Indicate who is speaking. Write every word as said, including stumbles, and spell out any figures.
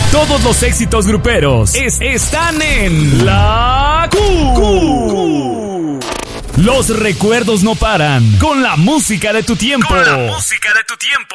Speaker 1: Todos los éxitos gruperos es, están en La Q. Q. Los recuerdos no paran con la música de tu tiempo.
Speaker 2: Con la música de tu tiempo.